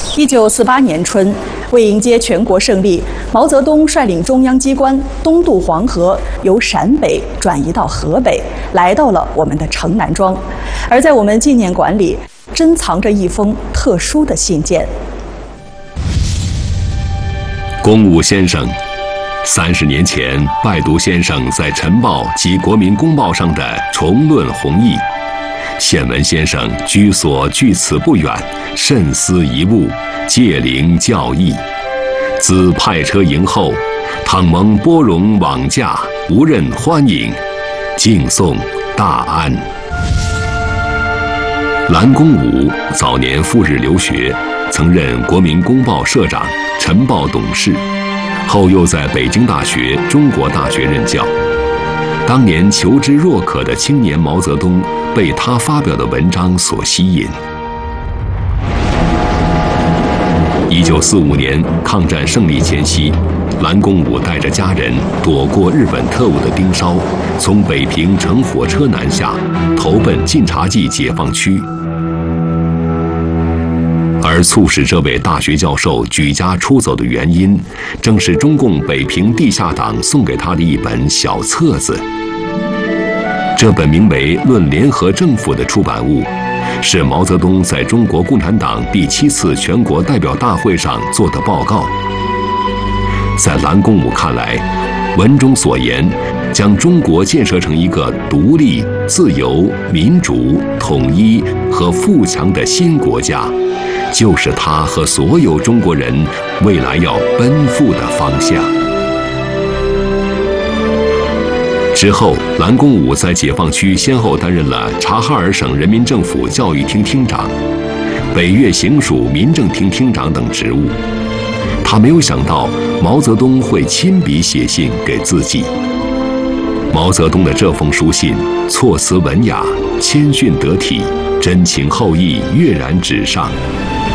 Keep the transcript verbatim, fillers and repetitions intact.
一九四八年春，为迎接全国胜利，毛泽东率领中央机关东渡黄河，由陕北转移到河北，来到了我们的城南庄。而在我们纪念馆里，珍藏着一封特殊的信件。 公武先生，三十年前拜读先生在《晨报》及《国民公报》上的重论弘毅。现闻先生居所距此不远，慎思一物，借灵教义。自派车迎候，倘蒙拨冗往驾，无任欢迎，敬送大安。蓝公武早年赴日留学，曾任《国民公报》社长、《晨报》董事，后又在北京大学、中国大学任教。当年求知若渴的青年毛泽东被他发表的文章所吸引。一九四五年抗战胜利前夕，蓝公武带着家人躲过日本特务的盯梢，从北平乘火车南下，投奔晋察冀解放区。而促使这位大学教授举家出走的原因，正是中共北平地下党送给他的一本小册子。这本名为《论联合政府》的出版物，是毛泽东在中国共产党第七次全国代表大会上做的报告。在蓝公武看来，文中所言将中国建设成一个独立、自由、民主、统一和富强的新国家，就是他和所有中国人未来要奔赴的方向。之后，蓝公武在解放区先后担任了察哈尔省人民政府教育厅厅长、北岳行署民政厅厅长等职务。他没有想到毛泽东会亲笔写信给自己。毛泽东的这封书信措辞文雅、谦逊得体，真情厚意跃然纸上。